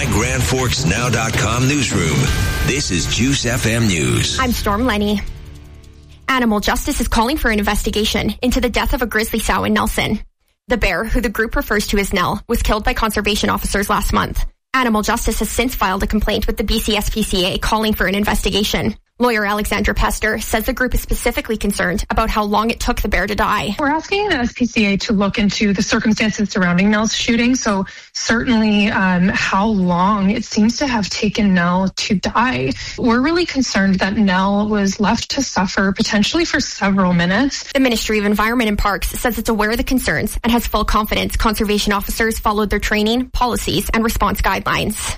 MyGrandForksNow.com newsroom. This is Juice FM News. I'm Storm Lenny. Animal Justice is calling for an investigation into the death of a grizzly sow in Nelson. The bear, who the group refers to as Nell, was killed by conservation officers last month. Animal Justice has since filed a complaint with the BC SPCA calling for an investigation. Lawyer Alexandra Pester says the group is specifically concerned about how long it took the bear to die. We're asking the SPCA to look into the circumstances surrounding Nell's shooting. So certainly how long it seems to have taken Nell to die. We're really concerned that Nell was left to suffer potentially for several minutes. The Ministry of Environment and Parks says it's aware of the concerns and has full confidence conservation officers followed their training, policies, and response guidelines.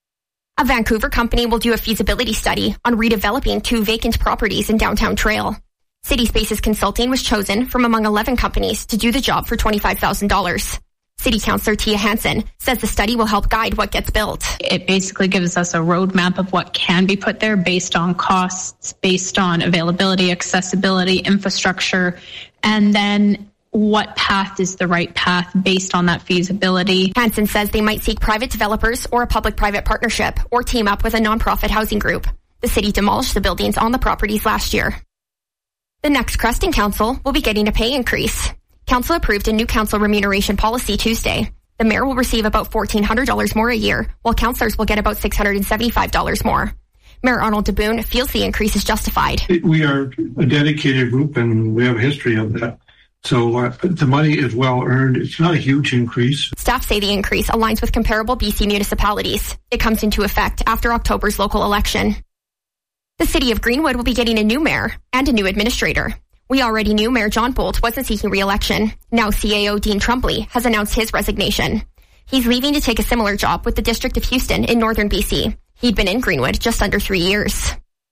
A Vancouver company will do a feasibility study on redeveloping 2 vacant properties in downtown Trail. City Spaces Consulting was chosen from among 11 companies to do the job for $25,000. City Councillor Tia Hansen says the study will help guide what gets built. It basically gives us a roadmap of what can be put there based on costs, based on availability, accessibility, infrastructure, and then what path is the right path based on that feasibility. Hansen says they might seek private developers or a public-private partnership or team up with a nonprofit housing group. The city demolished the buildings on the properties last year. The next Creston Council will be getting a pay increase. Council approved a new council remuneration policy Tuesday. The mayor will receive about $1,400 more a year, while councillors will get about $675 more. Mayor Arnold DeBoon feels the increase is justified. We are a dedicated group and we have a history of that. So the money is well earned. It's not a huge increase. Staff say the increase aligns with comparable BC municipalities. It comes into effect after October's local election. The city of Greenwood will be getting a new mayor and a new administrator. We already knew Mayor John Bolt wasn't seeking re-election. Now CAO Dean Trumbley has announced his resignation. He's leaving to take a similar job with the District of Houston in northern BC. He'd been in Greenwood just under 3 years.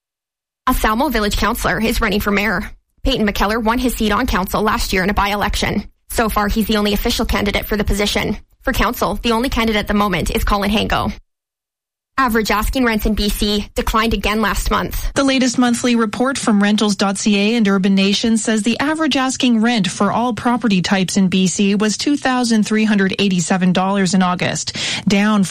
A Salmo Village councillor is running for mayor. Peyton McKellar won his seat on council last year in a by-election. So far, he's the only official candidate for the position. For council, the only candidate at the moment is Colin Hango. Average asking rents in BC declined again last month. The latest monthly report from Rentals.ca and Urban Nation says the average asking rent for all property types in BC was $2,387 in August, down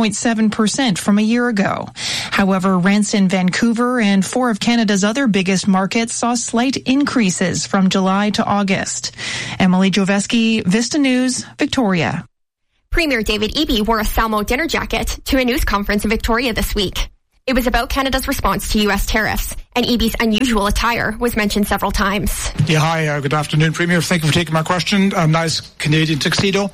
4.7% from a year ago. However, rents in Vancouver and 4 of Canada's other biggest markets saw slight increases from July to August. Emily Joveski, Vista News, Victoria. Premier David Eby wore a Salmo dinner jacket to a news conference in Victoria this week. It was about Canada's response to U.S. tariffs, and Eby's unusual attire was mentioned several times. Yeah, hi, good afternoon, Premier. Thank you for taking my question. Nice Canadian tuxedo.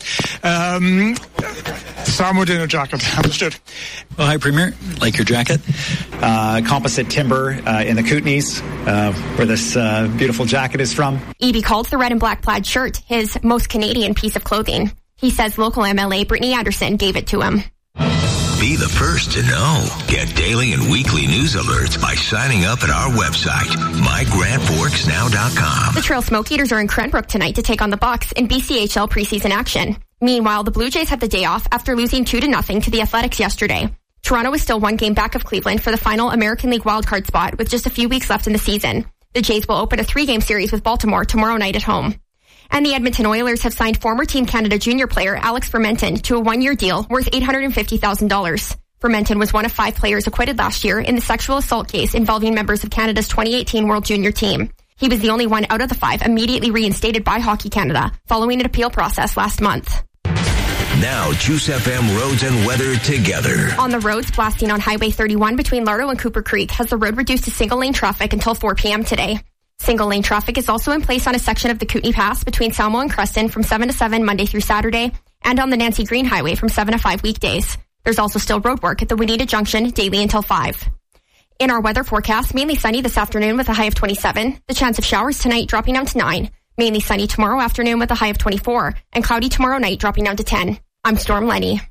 Salmo dinner jacket, understood. Well, hi, Premier. Like your jacket. Composite timber in the Kootenays, where this beautiful jacket is from. Eby called the red and black plaid shirt his most Canadian piece of clothing. He says local MLA Brittany Anderson gave it to him. Be the first to know. Get daily and weekly news alerts by signing up at our website, MyGrandForksNow.com. The Trail Smoke Eaters are in Cranbrook tonight to take on the Bucks in BCHL preseason action. Meanwhile, the Blue Jays had the day off after losing 2-0 to the Athletics yesterday. Toronto is still 1 game back of Cleveland for the final American League wildcard spot with just a few weeks left in the season. The Jays will open a 3-game series with Baltimore tomorrow night at home. And the Edmonton Oilers have signed former Team Canada junior player Alex Fermenton to a 1-year deal worth $850,000. Fermenton was one of 5 players acquitted last year in the sexual assault case involving members of Canada's 2018 World Junior team. He was the only one out of the 5 immediately reinstated by Hockey Canada following an appeal process last month. Now, Juice FM roads and weather together. On the roads, blasting on Highway 31 between Lardo and Cooper Creek has the road reduced to single-lane traffic until 4 p.m. today. Single-lane traffic is also in place on a section of the Kootenay Pass between Salmo and Creston from 7 to 7 Monday through Saturday, and on the Nancy Green Highway from 7 to 5 weekdays. There's also still road work at the Wineta Junction daily until 5. In our weather forecast, mainly sunny this afternoon with a high of 27. The chance of showers tonight dropping down to 9. Mainly sunny tomorrow afternoon with a high of 24. And cloudy tomorrow night dropping down to 10. I'm Storm Lenny.